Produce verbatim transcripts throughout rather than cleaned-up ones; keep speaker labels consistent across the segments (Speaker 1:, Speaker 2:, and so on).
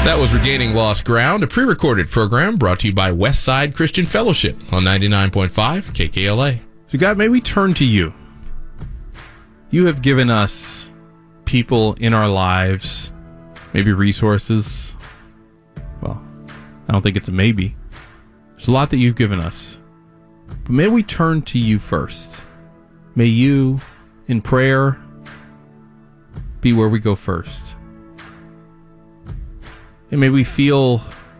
Speaker 1: That was Regaining Lost Ground, a pre-recorded program brought to you by Westside Christian Fellowship on ninety-nine point five K K L A.
Speaker 2: So God, may we turn to you. You have given us people in our lives, maybe resources. Well, I don't think it's a maybe. There's a lot that you've given us. But may we turn to you first. May you, in prayer, be where we go first. And may we feel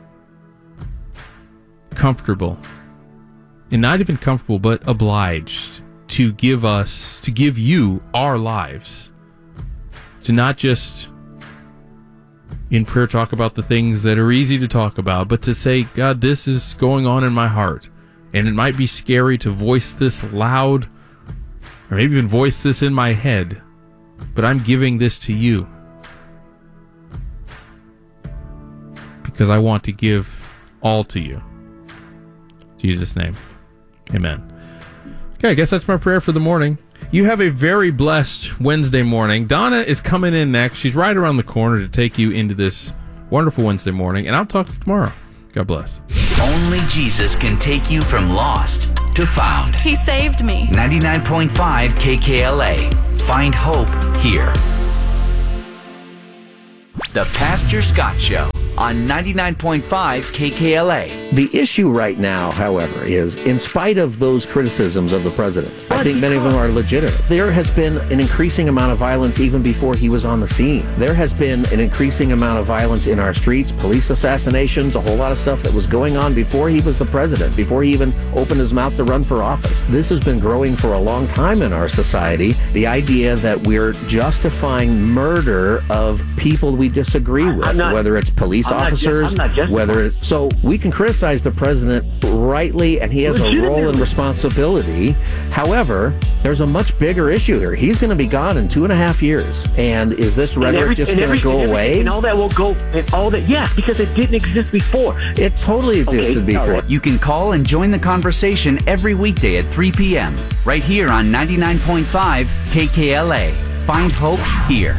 Speaker 2: comfortable, and not even comfortable, but obliged to give us, to give you our lives. To not just in prayer talk about the things that are easy to talk about, but to say, God, this is going on in my heart. And it might be scary to voice this loud, or maybe even voice this in my head, but I'm giving this to you. Because I want to give all to you. In Jesus' name. Amen. Okay, I guess that's my prayer for the morning. You have a very blessed Wednesday morning. Donna is coming in next. She's right around the corner to take you into this wonderful Wednesday morning, and I'll talk to you tomorrow. God bless.
Speaker 3: Only Jesus can take you from lost to found.
Speaker 4: He saved me.
Speaker 3: ninety-nine point five K K L A. Find hope here. The Pastor Scott Show on ninety-nine point five K K L A.
Speaker 5: The issue right now, however, is in spite of those criticisms of the president, I think many of them are legitimate. There has been an increasing amount of violence even before he was on the scene. There has been an increasing amount of violence in our streets, police assassinations, a whole lot of stuff that was going on before he was the president, before he even opened his mouth to run for office. This has been growing for a long time in our society. The idea that we're justifying murder of people we disagree with,
Speaker 6: not,
Speaker 5: whether it's police
Speaker 6: I'm
Speaker 5: officers,
Speaker 6: not ju- I'm not
Speaker 5: whether it's... So we can criticize the president rightly, and he has a role and responsibility. However, there's a much bigger issue here. He's going to be gone in two and a half years. And is this rhetoric every, just going to go
Speaker 6: and
Speaker 5: away?
Speaker 6: And all that will go, and all that, yeah, because it didn't exist before.
Speaker 5: It totally existed okay, before.
Speaker 3: You can call and join the conversation every weekday at three p.m. right here on ninety-nine point five K K L A. Find hope here.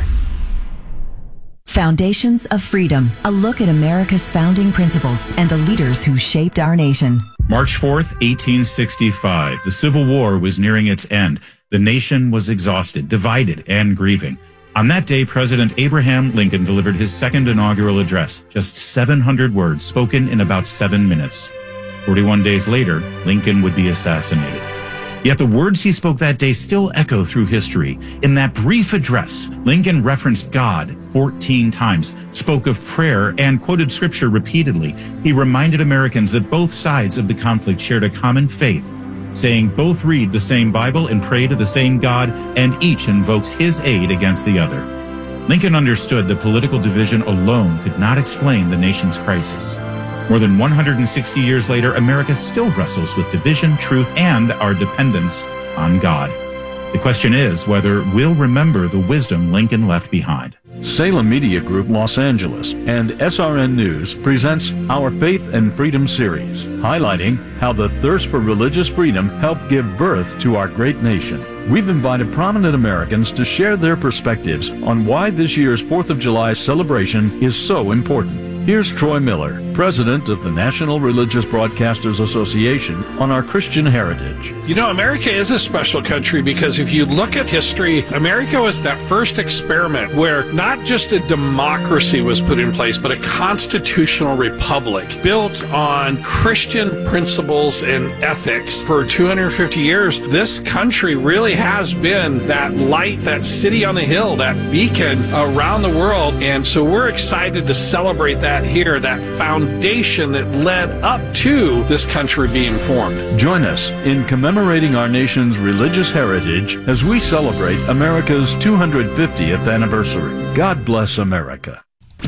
Speaker 7: Foundations of Freedom, a look at America's founding principles and the leaders who shaped our nation.
Speaker 8: March fourth, eighteen sixty-five. The Civil War was nearing its end. The nation was exhausted, divided, and grieving. On that day, President Abraham Lincoln delivered his second inaugural address, just seven hundred words spoken in about seven minutes. forty-one days later, Lincoln would be assassinated. Yet the words he spoke that day still echo through history. In that brief address, Lincoln referenced God fourteen times, spoke of prayer, and quoted scripture repeatedly. He reminded Americans that both sides of the conflict shared a common faith, saying both read the same Bible and pray to the same God, and each invokes his aid against the other. Lincoln understood that political division alone could not explain the nation's crisis. More than one hundred sixty years later, America still wrestles with division, truth, and our dependence on God. The question is whether we'll remember the wisdom Lincoln left behind.
Speaker 9: Salem Media Group Los Angeles and S R N News presents our Faith and Freedom series, highlighting how the thirst for religious freedom helped give birth to our great nation. We've invited prominent Americans to share their perspectives on why this year's fourth of July celebration is so important. Here's Troy Miller, president of the National Religious Broadcasters Association, on our Christian heritage.
Speaker 10: You know, America is a special country because if you look at history, America was that first experiment where not just a democracy was put in place, but a constitutional republic built on Christian principles and ethics. For two hundred fifty years, this country really has been that light, that city on the hill, that beacon around the world. And so we're excited to celebrate that here, that foundation that led up to this country being formed.
Speaker 9: Join us in commemorating our nation's religious heritage as we celebrate America's two hundred fiftieth anniversary. God bless America.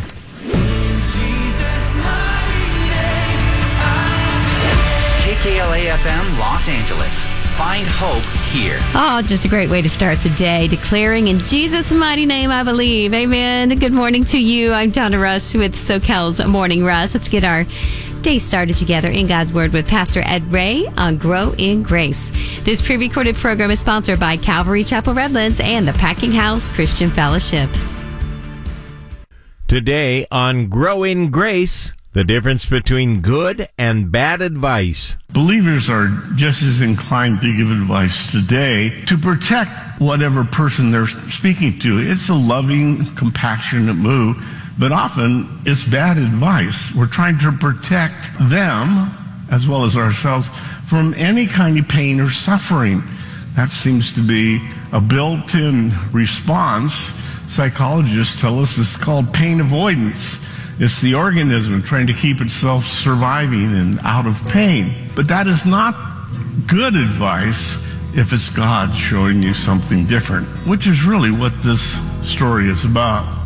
Speaker 3: K K L A F M Los Angeles. Find hope here.
Speaker 11: Oh, just a great way to start the day. Declaring in Jesus' mighty name, I believe. Amen. Good morning to you. I'm Donna Russ with SoCal's Morning Russ. Let's get our day started together in God's Word with Pastor Ed Ray on Grow in Grace. This pre-recorded program is sponsored by Calvary Chapel Redlands and the Packing House Christian Fellowship.
Speaker 4: Today on Growing Grace, the difference between good and bad advice.
Speaker 12: Believers are just as inclined to give advice today to protect whatever person they're speaking to. It's a loving, compassionate move, but often it's bad advice. We're trying to protect them, as well as ourselves, from any kind of pain or suffering. That seems to be a built-in response. Psychologists tell us it's called pain avoidance. It's the organism trying to keep itself surviving and out of pain. But that is not good advice if it's God showing you something different, which is really what this story is about.